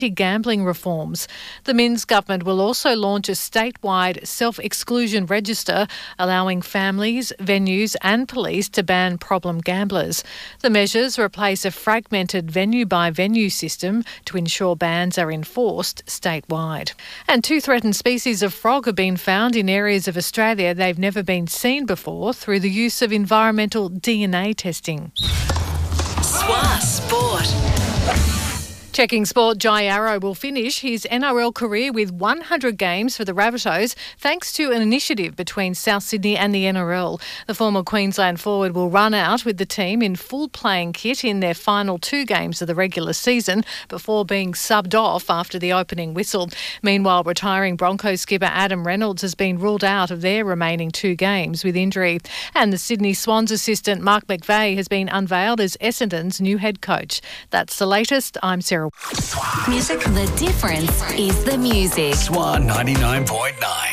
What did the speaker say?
gambling reforms. The Minns government will also launch a statewide self-exclusion register allowing families, venues and police to ban problem gamblers. The measures replace a fragmented venue-by-venue system to ensure bans are enforced statewide. And 2 threatened species of frog have been found in areas of Australia they've never been seen before through the use of environmental DNA testing. SWA Sport. Checking sport, Jai Arrow will finish his NRL career with 100 games for the Rabbitohs thanks to an initiative between South Sydney and the NRL. The former Queensland forward will run out with the team in full playing kit in their final 2 games of the regular season before being subbed off after the opening whistle. Meanwhile, retiring Broncos skipper Adam Reynolds has been ruled out of their remaining 2 games with injury. And the Sydney Swans assistant Mark McVeigh has been unveiled as Essendon's new head coach. That's the latest. I'm Sarah. Music. The difference is the music. SWA 99.9.